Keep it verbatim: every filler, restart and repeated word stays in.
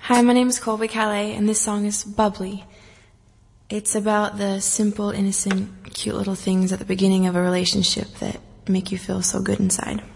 Hi, my name is Colby Calais, and this song is Bubbly. It's about the simple, innocent, cute little things at the beginning of a relationship that make you feel so good inside.